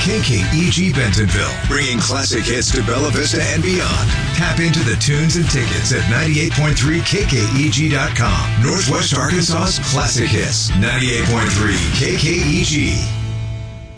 KKEG Bentonville, bringing classic hits to Bella Vista and beyond. Tap into the tunes and tickets at 98.3 KKEG.com. Northwest Arkansas's classic hits, 98.3 KKEG.